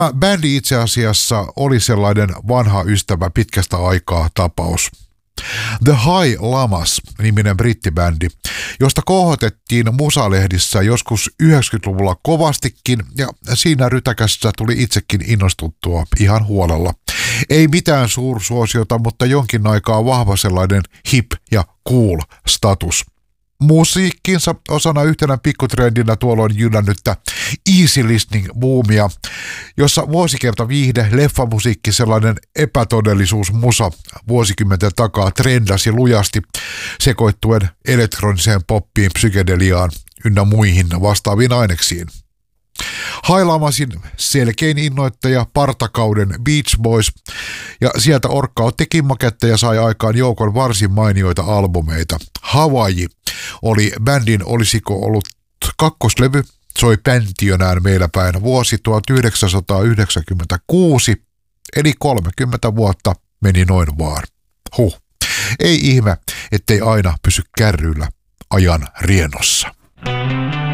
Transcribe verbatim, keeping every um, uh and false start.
Bändi itse asiassa oli sellainen vanha ystävä pitkästä aikaa tapaus. The High Llamas-niminen brittibändi, josta kohotettiin musalehdissä joskus yhdeksänkymmentäluvulla kovastikin ja siinä rytäkässä tuli itsekin innostuttua ihan huolella. Ei mitään suursuosiota, mutta jonkin aikaa vahva sellainen hip ja cool status. Musiikkinsa osana yhtenä pikkutrendinä tuolloin jyllännyttä easy listening boomia, jossa vuosikerta viihde, leffamusiikki, sellainen epätodellisuusmusa vuosikymmenten takaa trendasi lujasti sekoittuen elektroniseen poppiin, psykedeliaan ynnä muihin vastaaviin aineksiin. High Llamasin selkein innoittaja partakauden Beach Boys, ja sieltä Orkka otti kimmakettä ja sai aikaan joukon varsin mainioita albumeita. Hawaii oli bändin olisiko ollut kakkoslevy, soi Päntiönään meillä päin vuosi tuhatyhdeksänsataayhdeksänkymmentäkuusi, eli kolmekymmentä vuotta meni noin vaan. Huh, ei ihme, ettei aina pysy kärryillä ajan riennossa.